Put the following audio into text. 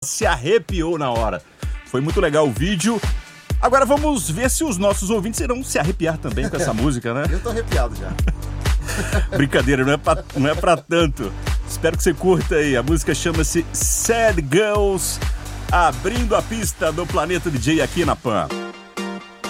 se arrepiou na hora. Foi muito legal o vídeo. Agora vamos ver se os nossos ouvintes irão se arrepiar também com essa música, né? Eu tô arrepiado já. Brincadeira, não é pra tanto. Espero que você curta aí. A música chama-se Sad Girls, abrindo a pista do Planeta DJ aqui na PAN.